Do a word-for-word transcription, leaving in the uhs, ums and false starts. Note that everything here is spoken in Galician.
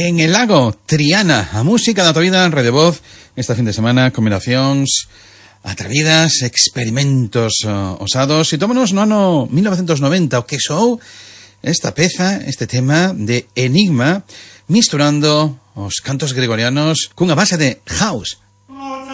en el lago, Triana, a música da tua vida en Rede Voz. Esta fin de semana, combinacións atrevidas, experimentos uh, osados. E tómanos no ano mil novecentos noventa, o que soou esta peza, este tema de Enigma, misturando os cantos gregorianos cunha base de house.